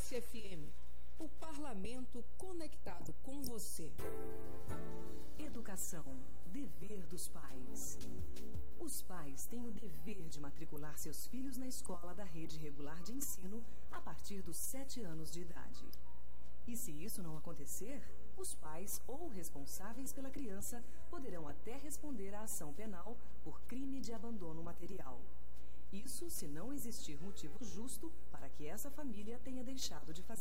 Debate FM, o parlamento conectado com você. Educação, dever dos pais. Os pais têm o dever de matricular seus filhos na escola da rede regular de ensino a partir dos 7 anos de idade. E se isso não acontecer, os pais ou responsáveis pela criança poderão até responder à ação penal por crime de abandono material. Isso se não existir motivo justo para que essa família tenha deixado de fazer